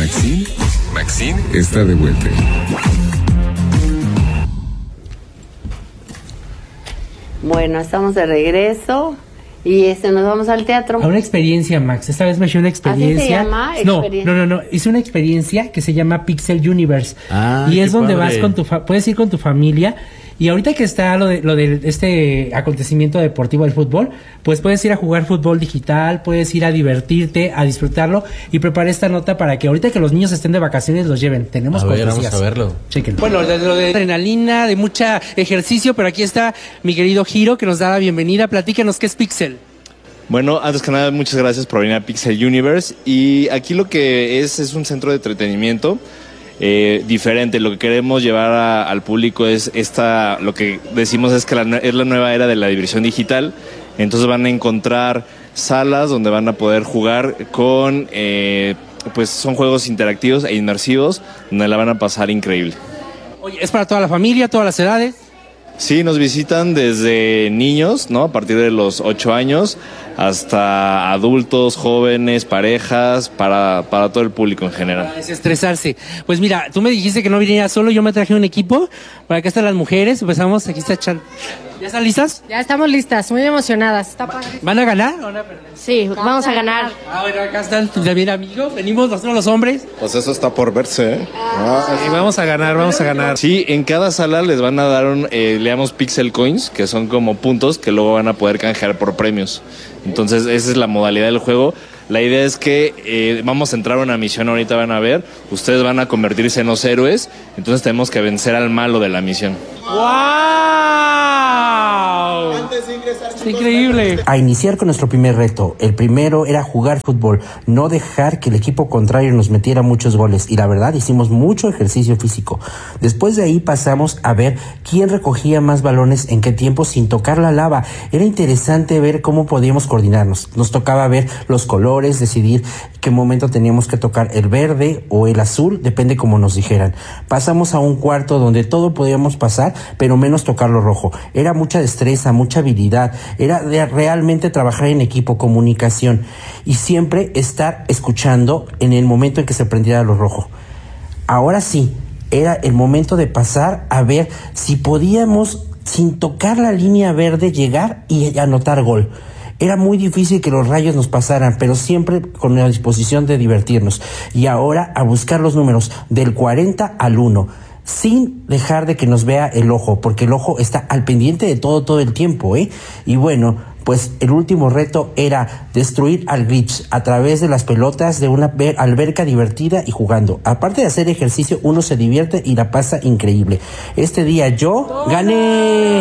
Maxine está de vuelta. Bueno, estamos de regreso y nos vamos al teatro. A una experiencia, Max. Esta vez me hice una experiencia. ¿Así se llama? No. Hice una experiencia que se llama Pixel Universe. Y es donde vas con puedes ir con tu familia. Y ahorita que está lo de este acontecimiento deportivo del fútbol, pues puedes ir a jugar fútbol digital, puedes ir a divertirte, a disfrutarlo, y preparé esta nota para que ahorita que los niños estén de vacaciones los lleven. Tenemos cortesías. Vamos a verlo. Chequenlo. Bueno, lo de adrenalina, de mucha ejercicio, pero aquí está mi querido Giro que nos da la bienvenida. Platícanos qué es Pixel. Bueno, antes que nada, muchas gracias por venir a Pixel Universe. Y aquí lo que es un centro de entretenimiento diferente. Lo que queremos llevar al público es lo que decimos es que es la nueva era de la diversión digital. Entonces van a encontrar salas donde van a poder jugar con pues son juegos interactivos e inmersivos donde la van a pasar increíble. Oye, ¿es para toda la familia, todas las edades? Sí, nos visitan desde niños, ¿no? A partir de los 8 años hasta adultos, jóvenes, parejas, para todo el público en general. Para desestresarse. Pues mira, tú me dijiste que no viniera solo, yo me traje un equipo. Para acá están las mujeres, empezamos, aquí está Chan. ¿Ya están listas? Ya estamos listas, muy emocionadas. Está padre. ¿Van a ganar o van a perder? Sí, vamos a ganar. Bueno, acá están también amigos, venimos nosotros los hombres. Pues eso está por verse, ¿eh? Y vamos a ganar. Sí, en cada sala les van a dar le llamamos Pixel Coins, que son como puntos que luego van a poder canjear por premios. Entonces esa es la modalidad del juego. La idea es que vamos a entrar a una misión, ahorita van a ver, ustedes van a convertirse en los héroes, entonces tenemos que vencer al malo de la misión. ¡Wow! Es increíble. A iniciar con nuestro primer reto. El primero era jugar fútbol, no dejar que el equipo contrario nos metiera muchos goles, y la verdad hicimos mucho ejercicio físico. Después de ahí pasamos a ver quién recogía más balones en qué tiempo sin tocar la lava. Era interesante ver cómo podíamos coordinarnos. Nos tocaba ver los colores, decidir qué momento teníamos que tocar el verde o el azul, depende como nos dijeran. Pasamos a un cuarto donde todo podíamos pasar, pero menos tocar lo rojo. Era mucha destreza, mucha habilidad, era de realmente trabajar en equipo, comunicación y siempre estar escuchando en el momento en que se prendiera lo rojo. Ahora sí, era el momento de pasar a ver si podíamos, sin tocar la línea verde, llegar y anotar gol. Era muy difícil que los rayos nos pasaran, pero siempre con la disposición de divertirnos. Y ahora a buscar los números del 40 al 1, sin dejar de que nos vea el ojo, porque el ojo está al pendiente de todo el tiempo, ¿eh? Y bueno, pues el último reto era destruir al glitch a través de las pelotas de una alberca divertida y jugando. Aparte de hacer ejercicio, uno se divierte y la pasa increíble. Este día yo gané.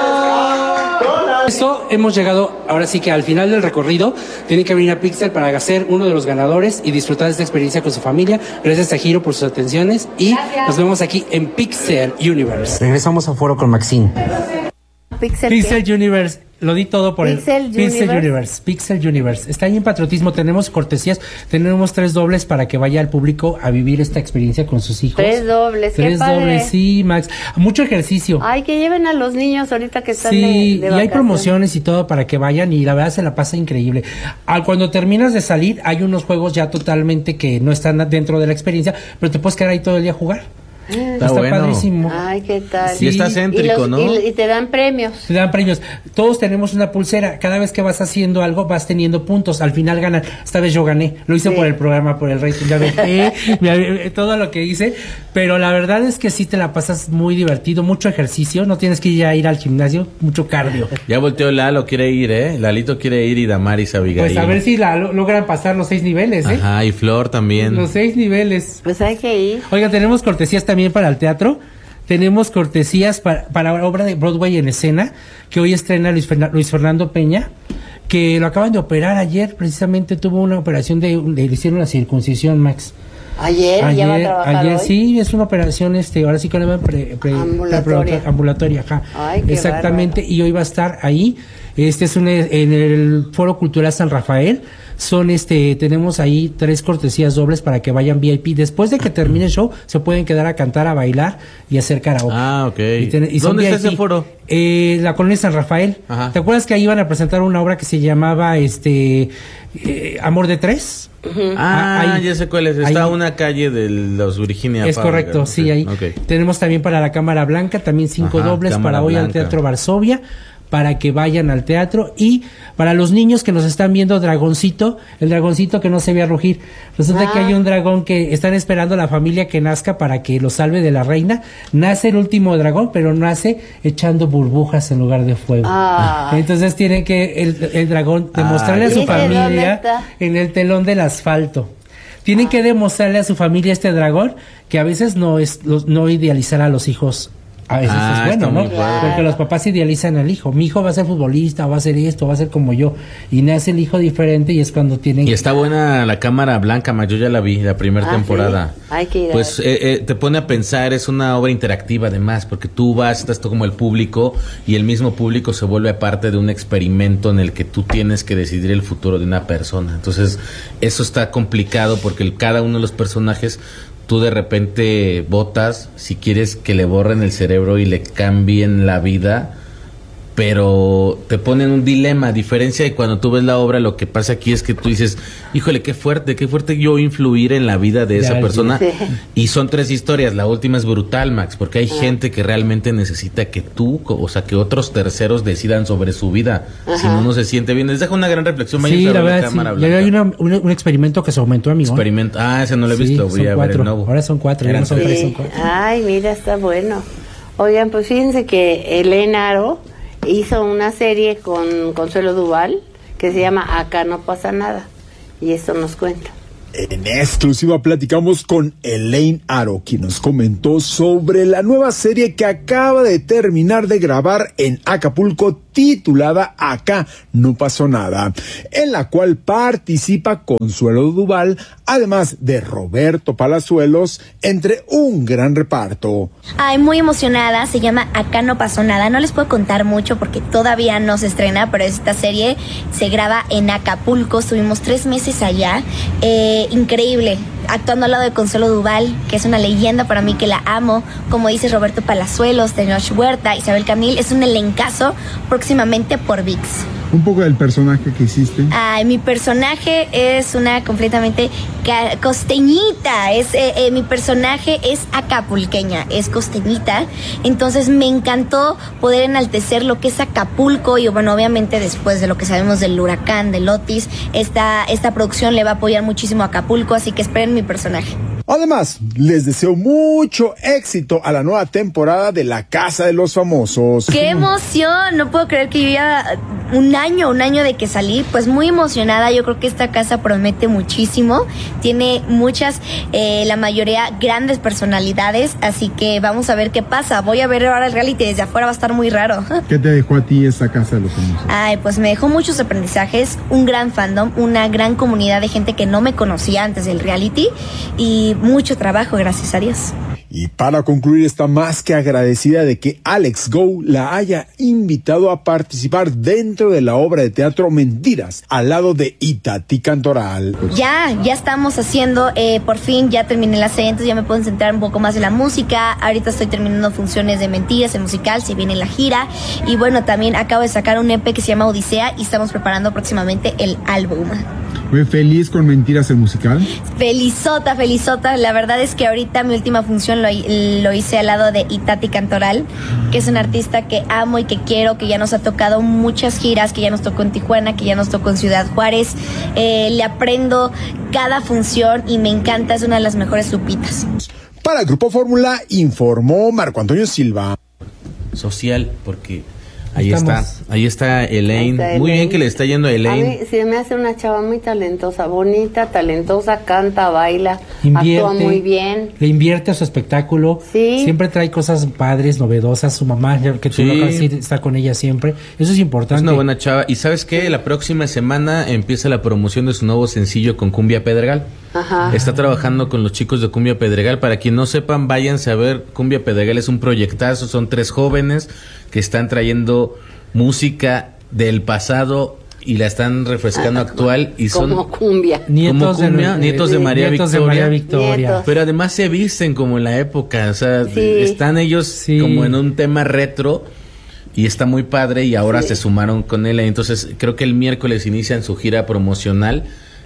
Eso hemos llegado ahora sí que al final del recorrido. Tienen que venir a Pixel para ser uno de los ganadores y disfrutar de esta experiencia con su familia. Gracias a Giro por sus atenciones y nos vemos aquí en Pixel Universe. Regresamos a Foro con Maxine. Pixel Universe. Lo di todo por Pixel Universe. Pixel Universe. Está ahí en Patriotismo. Tenemos cortesías. Tenemos 3 dobles para que vaya al público a vivir esta experiencia con sus hijos. 3 dobles. 3 dobles, sí, Max. Mucho ejercicio. Ay, que lleven a los niños ahorita que están de y hay promociones y todo para que vayan y la verdad se la pasa increíble. Cuando terminas de salir hay unos juegos ya totalmente que no están dentro de la experiencia, pero te puedes quedar ahí todo el día a jugar. Está bueno. Padrísimo. Ay, qué tal. Sí, está céntrico, ¿no? Y te dan premios. Te dan premios. Todos tenemos una pulsera. Cada vez que vas haciendo algo, vas teniendo puntos. Al final ganan. Esta vez yo gané. Lo hice por el programa, por el rating. Ya ves, todo lo que hice. Pero la verdad es que sí te la pasas muy divertido. Mucho ejercicio. No tienes que ir al gimnasio. Mucho cardio. Ya volteó Lalo, quiere ir, ¿eh? Lalito quiere ir y Damaris Abigail. Pues a ver si logran pasar los 6 niveles, ¿eh? Ajá, y Flor también. Los 6 niveles. Pues hay que ir. Oiga, tenemos cortesías también para el teatro. Tenemos cortesías para la obra de Broadway en escena, que hoy estrena Luis Fernando Peña, que lo acaban de operar ayer. Precisamente tuvo una operación le hicieron la circuncisión, Max. Ayer ya va a trabajar ayer hoy. Sí, es una operación, ahora sí que le llaman ambulatoria, ajá. Ay, exactamente, bárbaro. Y hoy va a estar ahí. Es en el Foro Cultural San Rafael. Tenemos ahí 3 cortesías dobles para que vayan VIP. Después de que termine el show, se pueden quedar a cantar, a bailar y a hacer karaoke. Ah, ok. ¿Dónde está ese foro? La colonia San Rafael. Ajá. ¿Te acuerdas que ahí iban a presentar una obra que se llamaba Amor de Tres? Ya sé cuál es. Está una calle de los Virginia. Es correcto, sí, ahí. Okay. Tenemos también para la Cámara Blanca, también 5 dobles para hoy al Teatro Varsovia, para que vayan al teatro. Y para los niños que nos están viendo, Dragoncito, el dragoncito que no se ve a rugir. Resulta que hay un dragón que están esperando a la familia que nazca para que lo salve de la reina. Nace el último dragón, pero nace echando burbujas en lugar de fuego. Entonces tiene que el dragón demostrarle a su familia en el telón del asfalto. Tienen que demostrarle a su familia este dragón que a veces no idealizar a los hijos. A veces es bueno, ¿no? Porque los papás idealizan al hijo. Mi hijo va a ser futbolista, va a ser esto, va a ser como yo. Y nace el hijo diferente y es cuando tienen... Y está buena la Cámara Blanca, Max. Yo ya la vi, la primera temporada. Sí. Hay que ir pues te pone a pensar, es una obra interactiva además, porque tú estás tú como el público y el mismo público se vuelve parte de un experimento en el que tú tienes que decidir el futuro de una persona. Entonces, eso está complicado porque cada uno de los personajes... Tú de repente votas si quieres que le borren el cerebro y le cambien la vida, pero te ponen un dilema, a diferencia de cuando tú ves la obra. Lo que pasa aquí es que tú dices, híjole, qué fuerte yo influir en la vida de esa persona. Sí. Y son 3 historias, la última es brutal, Max, porque hay gente que realmente necesita que tú, o sea, que otros terceros decidan sobre su vida, si no se siente bien. Les deja una gran reflexión. Sí, la verdad, sí. Hay un experimento que se aumentó, amigo. Ese no lo he visto, voy a ver el nuevo. Ahora son 4, ya no son 3, son 4. Ay, mira, está bueno. Oigan, pues fíjense que Elena Aro hizo una serie con Consuelo Duval que se llama Acá no pasa nada, y esto nos cuenta. En exclusiva platicamos con Elaine Aro, quien nos comentó sobre la nueva serie que acaba de terminar de grabar en Acapulco, titulada Acá no pasó nada, en la cual participa Consuelo Duval, además de Roberto Palazuelos, entre un gran reparto. Ay, muy emocionada, se llama Acá no pasó nada. No les puedo contar mucho porque todavía no se estrena, pero esta serie se graba en Acapulco. Estuvimos 3 meses allá, increíble, actuando al lado de Consuelo Duval, que es una leyenda para mí, que la amo. Como dice Roberto Palazuelos, Tenoch Huerta, Isabel Camil, es un elencazo, próximamente por ViX. Un poco del personaje que hiciste. Ay, mi personaje es una completamente costeñita. Mi personaje es acapulqueña, es costeñita. Entonces me encantó poder enaltecer lo que es Acapulco. Y bueno, obviamente después de lo que sabemos del huracán, del Otis, esta producción le va a apoyar muchísimo a Acapulco, así que esperen mi personaje. Además, les deseo mucho éxito a la nueva temporada de La Casa de los Famosos. ¡Qué emoción! No puedo creer que yo ya un año de que salí, pues muy emocionada. Yo creo que esta casa promete muchísimo. Tiene muchas, la mayoría grandes personalidades, así que vamos a ver qué pasa. Voy a ver ahora el reality desde afuera, va a estar muy raro. ¿Qué te dejó a ti esta Casa de los Famosos? Ay, pues me dejó muchos aprendizajes, un gran fandom, una gran comunidad de gente que no me conocía antes del reality y mucho trabajo, gracias a Dios. Y para concluir, está más que agradecida de que Alex Go la haya invitado a participar dentro de la obra de teatro Mentiras, al lado de Itatí Cantoral. Ya estamos haciendo, por fin ya terminé la serie, entonces ya me puedo centrar un poco más en la música. Ahorita estoy terminando funciones de Mentiras, el musical, se viene la gira. Y bueno, también acabo de sacar un EP que se llama Odisea y estamos preparando próximamente el álbum. ¿Fue feliz con Mentiras el musical? Felizota. La verdad es que ahorita mi última función lo hice al lado de Itatí Cantoral, que es un artista que amo y que quiero, que ya nos ha tocado muchas giras, que ya nos tocó en Tijuana, que ya nos tocó en Ciudad Juárez. Le aprendo cada función y me encanta, es una de las mejores Lupitas. Para el Grupo Fórmula informó Marco Antonio Silva. Social, porque... Ahí está Elaine. Muy bien que le está yendo a Elaine. A mí se me hace una chava muy talentosa, bonita, talentosa, canta, baila, actúa muy bien. Le invierte a su espectáculo. Sí. Siempre trae cosas padres, novedosas. Su mamá, que tú lo acabas de decir, está con ella siempre. Eso es importante. Es una buena chava. Y ¿sabes qué? La próxima semana empieza la promoción de su nuevo sencillo con Cumbia Pedregal. Ajá. Está trabajando con los chicos de Cumbia Pedregal. Para quien no sepan, váyanse a ver. Cumbia Pedregal es un proyectazo. Son 3 jóvenes que están trayendo música del pasado y la están refrescando actual. Y son como cumbia. Nietos de María Victoria. Nietos. Pero además se visten como en la época. O sea, están ellos como en un tema retro. Y está muy padre y ahora se sumaron con él. Entonces creo que el miércoles inician su gira promocional.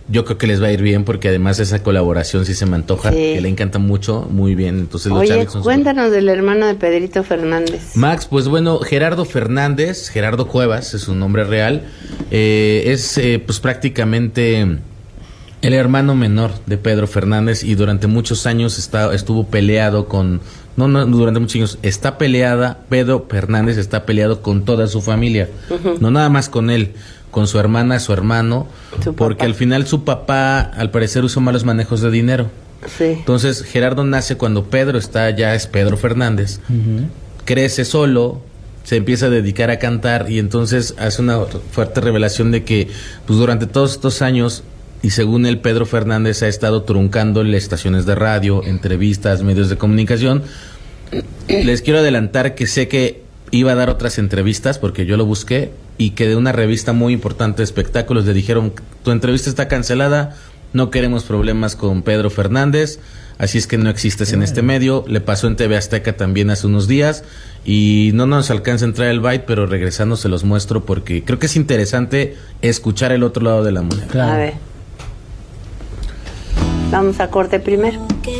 yo creo que les va a ir bien porque además esa colaboración sí se me antoja, que le encanta mucho, muy bien. Entonces los Oye, cuéntanos del hermano de Pedrito Fernández. Max, pues bueno, Gerardo Fernández, Gerardo Cuevas es su nombre real, es pues prácticamente el hermano menor de Pedro Fernández y durante muchos años estuvo peleado con... No, durante muchos años está peleada, Pedro Fernández está peleado con toda su familia, no nada más con él, con su hermana, su hermano, porque al final su papá al parecer usó malos manejos de dinero. Sí. Entonces Gerardo nace cuando Pedro ya es Pedro Fernández, crece solo, se empieza a dedicar a cantar y entonces hace una fuerte revelación de que pues durante todos estos años, y según él, Pedro Fernández ha estado truncándole estaciones de radio, entrevistas, medios de comunicación. Les quiero adelantar que sé que iba a dar otras entrevistas porque yo lo busqué y que de una revista muy importante de espectáculos le dijeron: tu entrevista está cancelada, no queremos problemas con Pedro Fernández, así es que no existes en este medio. Le pasó en TV Azteca también hace unos días y no nos alcanza a entrar el byte, pero regresando se los muestro porque creo que es interesante escuchar el otro lado de la moneda. Claro. A ver. Vamos a corte primero.